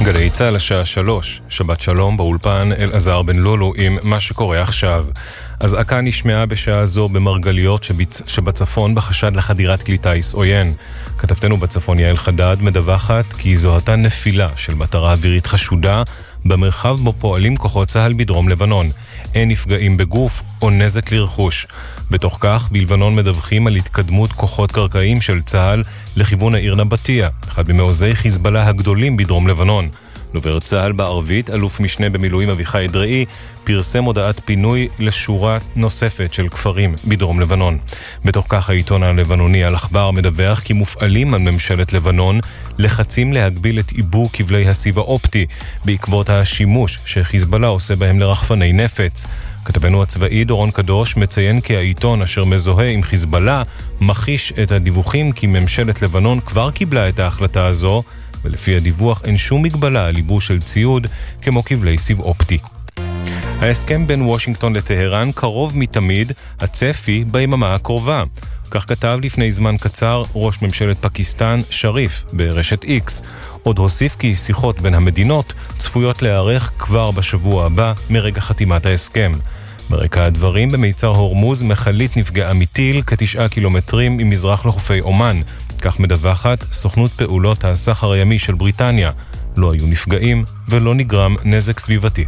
גלי צהל השעה 3, שבת שלום באולפן אלעזר בן לולו עם מה שקורה עכשיו. אזעקה נשמעה בשעה זו במרגליות שבצפון בחשד לחדירת כלי טיס עוין. כתבתנו בצפון יעל חדד מדווחת כי זוהתה נפילה של מטרה אווירית חשודה במרחב בו פועלים כוחות צהל בדרום לבנון. אין נפגעים בגוף או נזק לרכוש. בתוך כך, בלבנון מדווחים על התקדמות כוחות קרקעיים של צהל לכיוון העיר נבטיה, אחד ממעוזי חיזבאללה הגדולים בדרום לבנון. דובר צהל בערבית, אלוף משנה במילואים אביחי אדראי, פרסם הודעת פינוי לשורה נוספת של כפרים בדרום לבנון. בתוך כך העיתון הלבנוני אל-אחבר מדווח כי מופעלים על ממשלת לבנון לחצים להגביל את עיבוי כבלי הסיב האופטי בעקבות השימוש שחיזבאללה עושה בהם לרחפני נפץ. כתבנו הצבאי דורון קדוש מציין כי העיתון אשר מזוהה עם חיזבאללה מכחיש את הדיווחים כי ממשלת לבנון כבר קיבלה את ההחלטה הזו, ולפי הדיווח אין שום מגבלה על ייבוא של ציוד כמו כבלי סיב אופטי. ההסכם בין וושינגטון לטהרן קרוב מתמיד, הצפי ביממה הקרובה. כך כתב לפני זמן קצר ראש ממשלת פקיסטן שריף ברשת X. עוד הוסיף כי שיחות בין המדינות צפויות להיערך כבר בשבוע הבא מרגע חתימת ההסכם. ברקע הדברים במיצר הורמוז מחלית נפגעה מטיל כ9 קילומטרים ממזרח לחופי אומן. כך מדווחת סוכנות פעולות הסחר הימי של בריטניה. לא היו נפגעים ולא נגרם נזק סביבתי.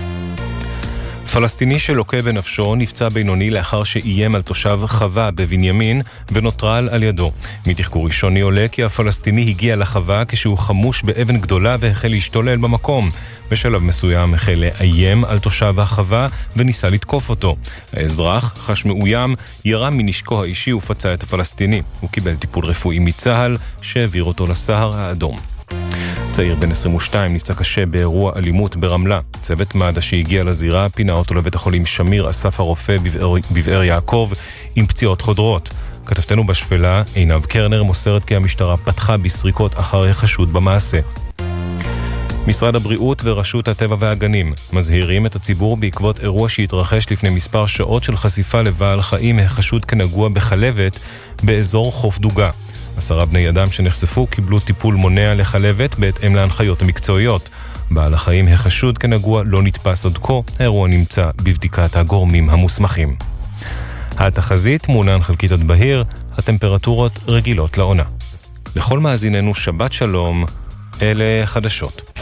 פלסטיני שלוקה בנפשו נפצע בינוני לאחר שאיים על תושב חווה בבנימין ונוטרל על ידו. מתחקור ראשוני עולה כי הפלסטיני הגיע לחווה כשהוא חמוש באבן גדולה והחל להשתולל במקום. בשלב מסוים החל לאיים על תושב החווה וניסה לתקוף אותו. האזרח חש מאוים, ירה מנשקו האישי ופצע את הפלסטיני. הוא קיבל טיפול רפואי מצה"ל שהעביר אותו לסהר האדום. צעיר בן 22 נפצע קשה באירוע אלימות ברמלה. צוות מד"א שהגיע לזירה פינה אותו לבית החולים שמיר אסף הרופא בבאר יעקב עם פציעות חודרות. כתבתנו בשפלה, עינב קרנר מוסרת כי המשטרה פתחה בסריקות אחרי חשוד במעשה. משרד הבריאות ורשות הטבע והגנים מזהירים את הציבור בעקבות אירוע שהתרחש לפני מספר שעות של חשיפה לבעל חיים החשוד כנגוע בחלבת באזור חוף דוגה. 10 בני אדם שנחשפו קיבלו טיפול מונע לחלבת בהתאם להנחיות המקצועיות. בעל החיים החשוד כנגוע לא נתפס עד כה, האירוע נמצא בבדיקת הגורמים המוסמכים. התחזית מעונן חלקית עד בהיר, הטמפרטורות רגילות לעונה. לכל מאזיננו שבת שלום, אלה חדשות.